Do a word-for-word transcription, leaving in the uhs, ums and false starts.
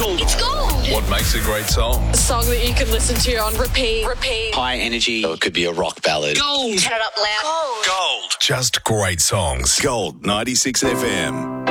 gold. It's gold. What makes a great song? A song that you can listen to on repeat. Repeat. High energy. Or it could be a rock ballad. Gold. Turn it up loud. Gold. Gold. Just great songs. Gold ninety-six F M.